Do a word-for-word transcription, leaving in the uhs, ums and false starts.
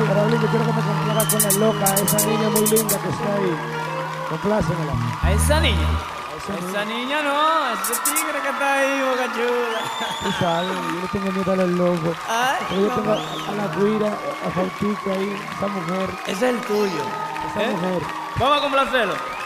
Raulín, yo quiero que me complaga con la loca, esa niña muy linda que está ahí. Complácemela. ¿A esa niña? Esa Esa niña no, ese tigre que está ahí, boca chula. Tú sabes, yo le tengo miedo a los locos. Ay, Pero yo no, tengo no. a la guira, a Fautica ahí, esa mujer, Ese es el tuyo. esa ¿Eh? mujer. Vamos a complacerlo.